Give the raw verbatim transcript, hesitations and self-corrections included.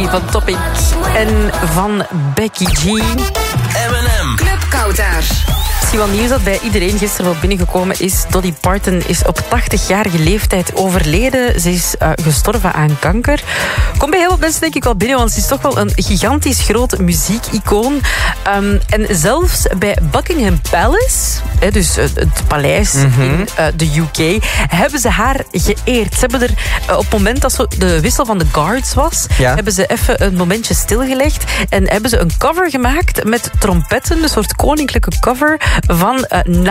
van Topic en van Becky G. M en M. Club Kautar. Misschien wel nieuws dat bij iedereen gisteren wel binnengekomen is. Dolly Parton is op tachtigjarige leeftijd overleden. Ze is uh, gestorven aan kanker. Komt bij heel veel mensen denk ik wel binnen, want ze is toch wel een gigantisch groot muziekicoon. Um, en zelfs bij Buckingham Palace, hè, dus het, het paleis mm-hmm. in uh, de U K, hebben ze haar geëerd. Ze hebben er uh, op het moment dat zo de wissel van de guards was, ja. hebben ze even een momentje stilgelegd en hebben ze een cover gemaakt met trompetten, een soort koninklijke cover van uh,